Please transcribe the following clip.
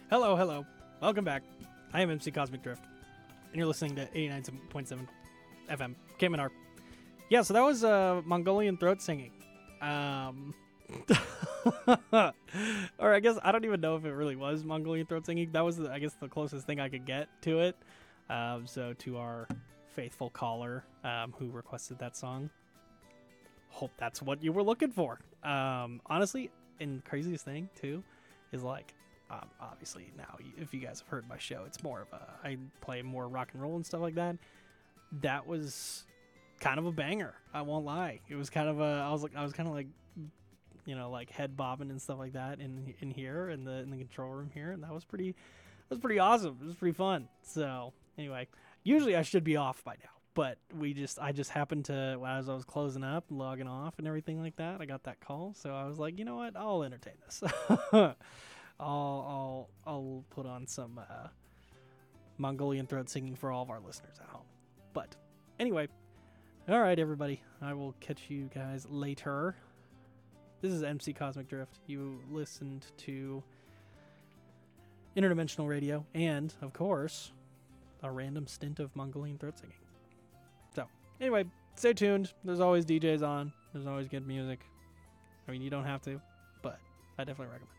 Hello, hello. Welcome back. I am MC Cosmic Drift, and you're listening to 89.7 FM, KMNR. Yeah, so that was Mongolian throat singing. Or I guess, I don't even know if it really was Mongolian throat singing. That was, I guess, the closest thing I could get to it. So to our faithful caller who requested that song, hope that's what you were looking for. Honestly, and craziest thing, too, is like, obviously now, if you guys have heard my show, it's more of I play more rock and roll and stuff like that. That was kind of a banger. I won't lie. It was kind of I was kind of like, you know, like head bobbing and stuff like that in here in the control room here, and that was pretty awesome. It was pretty fun. So anyway, usually I should be off by now, but I just happened to, as I was closing up, logging off and everything like that, I got that call, so I was like, you know what, I'll entertain this. I'll put on some Mongolian throat singing for all of our listeners at home. But anyway, all right, everybody, I will catch you guys later. This is MC Cosmic Drift. You listened to Interdimensional Radio and, of course, a random stint of Mongolian throat singing. So anyway, stay tuned. There's always DJs on. There's always good music. I mean, you don't have to, but I definitely recommend.